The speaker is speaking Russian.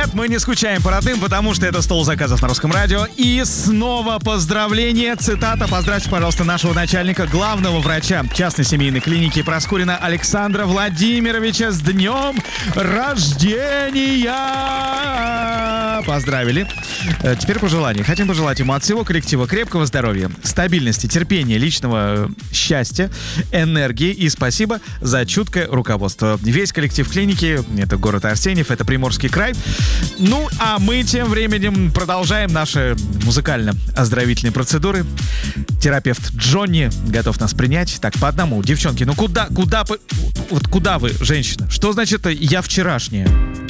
Нет, мы не скучаем по родным, потому что это стол заказов на Русском радио. И снова поздравление, цитата. Поздравьте, пожалуйста, нашего начальника, главного врача частной семейной клиники Проскурина Александра Владимировича с днем рождения. Поздравили. Теперь пожелания. Хотим пожелать ему от всего коллектива крепкого здоровья, стабильности, терпения, личного счастья, энергии и спасибо за чуткое руководство. Весь коллектив клиники, это город Арсеньев, это Приморский край. Ну, а мы тем временем продолжаем наши музыкально-оздоровительные процедуры. Терапевт Джонни готов нас принять. Так, по одному. Девчонки, ну куда вы, женщина? Что значит «я вчерашняя»?